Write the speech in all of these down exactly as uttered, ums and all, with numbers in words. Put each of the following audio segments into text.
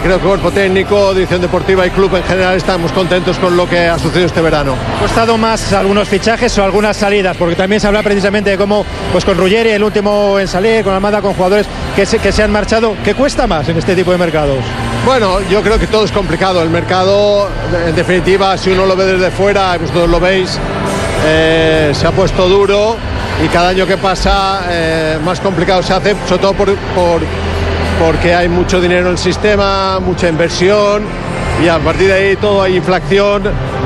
creo que cuerpo técnico, dirección deportiva y club en general estamos contentos con lo que ha sucedido este verano. ¿Ha costado más algunos fichajes o algunas salidas? Porque también se habla precisamente de cómo, pues con Ruggeri, el último en salir, con Almada, con jugadores que se, que se han marchado. ¿Qué cuesta más en este tipo de mercados? Bueno, yo creo que todo es complicado. El mercado, en definitiva, si uno lo ve desde fuera, vosotros lo veis, eh, se ha puesto duro y cada año que pasa eh, más complicado se hace, sobre todo por, por, porque hay mucho dinero en el sistema, mucha inversión y a partir de ahí todo hay inflación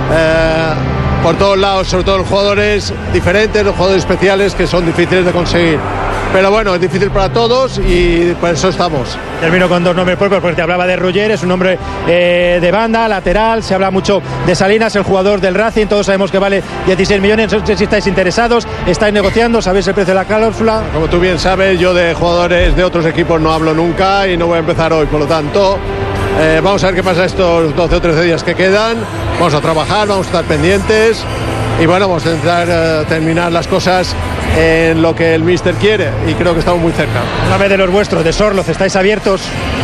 eh, por todos lados, sobre todo los jugadores diferentes, los jugadores especiales que son difíciles de conseguir. Pero bueno, es difícil para todos y por eso estamos. Termino con dos nombres propios, porque te hablaba de Ruggeri, es un hombre eh, de banda, lateral, se habla mucho de Salinas, el jugador del Racing, todos sabemos que vale dieciséis millones, no sé si estáis interesados, estáis negociando, sabéis el precio de la cláusula. Como tú bien sabes, yo de jugadores de otros equipos no hablo nunca y no voy a empezar hoy, por lo tanto, eh, vamos a ver qué pasa estos doce o trece días que quedan, vamos a trabajar, vamos a estar pendientes y bueno, vamos a intentar uh, terminar las cosas en lo que el míster quiere y creo que estamos muy cerca. Una vez de los vuestros, de Sorloz, ¿estáis abiertos?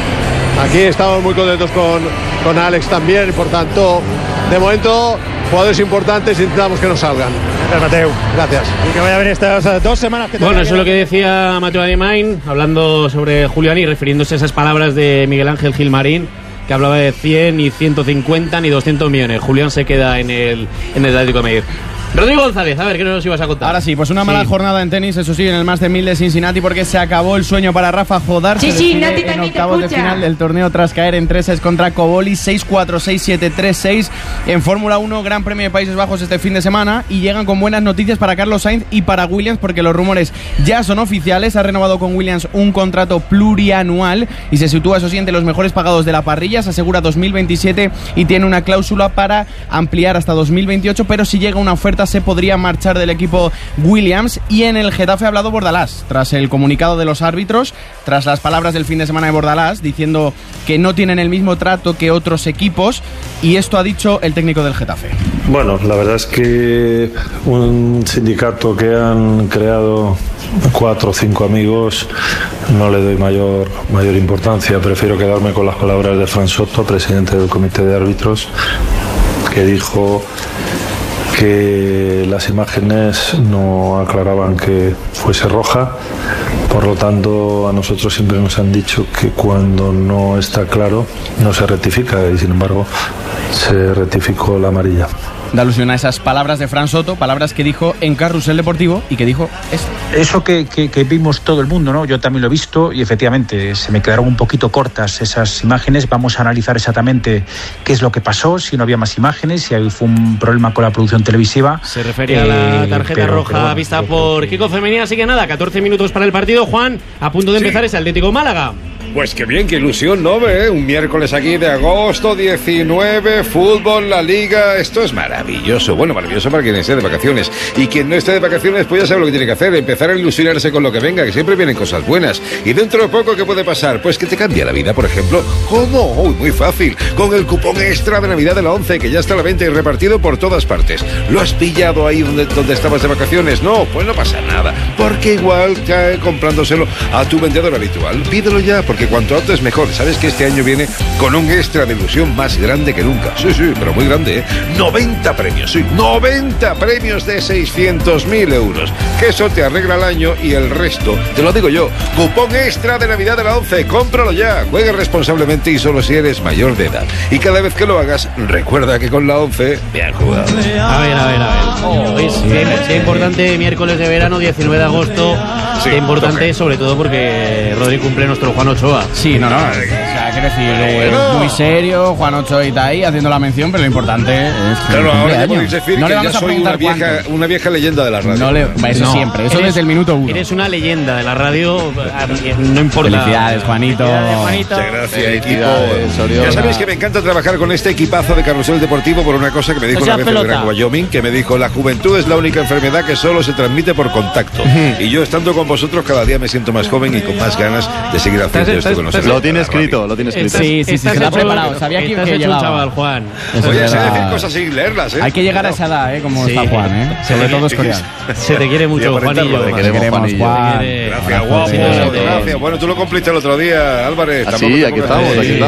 Aquí estamos muy contentos con, con Alex también, por tanto, de momento, jugadores importantes intentamos que nos salgan. Gracias, Mateu. Gracias. Y que vaya a venir estas dos semanas que Bueno, eso es lo que decía Mateu Alemany, hablando sobre Julián y refiriéndose a esas palabras de Miguel Ángel Gilmarín, que hablaba de cien, ni ciento cincuenta, ni doscientos millones. Julián se queda en el, en el Atlético de Madrid. Rodrigo González, a ver, ¿qué nos ibas a contar? Ahora sí, pues una mala sí. jornada en tenis, eso sí, en el Master mil de Cincinnati, porque se acabó el sueño para Rafa Nadal. Sí, se sí, decide Nati, en octavos de final del torneo tras caer en tres sets contra Koboli, seis cuatro, seis siete, tres seis. En Fórmula uno, Gran Premio de Países Bajos este fin de semana, y llegan con buenas noticias para Carlos Sainz y para Williams, porque los rumores ya son oficiales. Ha renovado con Williams un contrato plurianual y se sitúa, eso sí, entre los mejores pagados de la parrilla. Se asegura dos mil veintisiete y tiene una cláusula para ampliar hasta dos mil veintiocho, pero si llega una oferta se podría marchar del equipo Williams. Y en el Getafe ha hablado Bordalás tras el comunicado de los árbitros, tras las palabras del fin de semana de Bordalás diciendo que no tienen el mismo trato que otros equipos, y esto ha dicho el técnico del Getafe. Bueno, la verdad es que un sindicato que han creado cuatro o cinco amigos no le doy mayor, mayor importancia. Prefiero quedarme con las palabras de Fran Soto, presidente del comité de árbitros, que dijo que las imágenes no aclaraban que fuese roja. Por lo tanto, a nosotros siempre nos han dicho que cuando no está claro no se rectifica, y sin embargo se rectificó la amarilla. Da alusión a esas palabras de Fran Soto, palabras que dijo en Carrusel Deportivo y que dijo esto. Eso que, que, que vimos todo el mundo, ¿no? Yo también lo he visto y efectivamente se me quedaron un poquito cortas esas imágenes. Vamos a analizar exactamente qué es lo que pasó, si no había más imágenes, si fue un problema con la producción televisiva. Se refería eh, a la tarjeta pero, roja pero bueno, vista por que... Kiko Femenía. Así que nada, catorce minutos para el partido. Juan, a punto de empezar sí. ese Atlético Málaga. Pues qué bien, qué ilusión, ¿no? ¿Eh? Un miércoles aquí de agosto, diecinueve, fútbol, la Liga, esto es maravilloso. Bueno, maravilloso para quien esté de vacaciones. Y quien no esté de vacaciones, pues ya sabe lo que tiene que hacer, empezar a ilusionarse con lo que venga, que siempre vienen cosas buenas. Y dentro de poco, ¿qué puede pasar? Pues que te cambia la vida, por ejemplo. ¿Cómo? Uy, muy fácil. Con el cupón extra de Navidad de la once, que ya está a la venta y repartido por todas partes. ¿Lo has pillado ahí donde, donde estabas de vacaciones? No, pues no pasa nada. Porque igual cae comprándoselo a tu vendedor habitual. Pídelo ya, porque cuanto antes mejor. Sabes que este año viene con un extra de ilusión más grande que nunca. Sí, sí, pero muy grande, ¿eh? noventa premios, sí, noventa premios de seiscientos mil euros. Que eso te arregla el año y el resto, te lo digo yo. Cupón extra de Navidad de la once, cómpralo ya. Juega responsablemente y solo si eres mayor de edad. Y cada vez que lo hagas, recuerda que con la once, bien jugado. A ver, a ver, a ver. Oh, ¿Veis? Qué, qué importante miércoles de verano, diecinueve de agosto. Sí, qué importante, toque. Sobre todo porque Rodri cumple nuestro Juan Ochoa. Sí, no, no. O sea, quiero decir, eh, bueno. muy serio, Juan Ochoa está ahí haciendo la mención, pero lo importante es que claro, ahora podéis decir no que le vamos ya a soy una vieja, una vieja leyenda de la radio. No le, eso no, siempre, eso eres, desde el minuto uno. Eres una leyenda de la radio, no importa. Felicidades, Juanito. Felicidades, Juanito. Muchas gracias, equipo. Ya sabéis que me encanta trabajar con este equipazo de Carrusel Deportivo por una cosa que me dijo o sea, una vez el Gran Wyoming, que me dijo: la juventud es la única enfermedad que solo se transmite por contacto. Uh-huh. Y yo, estando con vosotros, cada día me siento más joven y con más ganas de seguir haciendo esto con nosotros. Lo tiene escrito, lo tiene escrito. Sí, sí, sí, se lo ha preparado. Sabía que, que llegaba. Un chaval, Juan. Oye, sé decir cosas sin leerlas, ¿eh? Hay que llegar a esa edad, ¿eh? Como sí. está Juan, ¿eh? Sobre todo es coreano. Se te quiere mucho, Juanillo. Te queremos, Juanillo. Gracias, guapo. Gracias. Bueno, tú lo cumpliste el otro día, Álvarez. Sí, aquí estamos, aquí estamos.